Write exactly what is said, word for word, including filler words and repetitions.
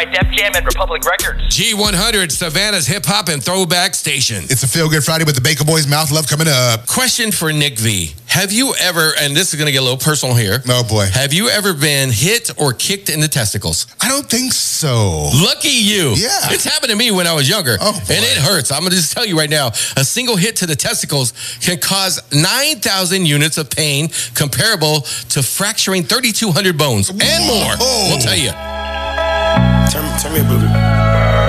Def Jam and Republic Records. G one hundred, Savannah's hip hop and throwback station. It's a Feel Good Friday with the Baker Boys. Mouth Love coming up. Question for Nick V. Have you ever, and this is going to get a little personal here. Oh, boy. Have you ever been hit or kicked in the testicles? I don't think so. Lucky you. Yeah. It's happened to me when I was younger. Oh, boy. And it hurts. I'm going to just tell you right now, a single hit to the testicles can cause nine thousand units of pain, comparable to fracturing thirty-two hundred bones and more. Whoa. We'll tell you. Turn, turn me a booty.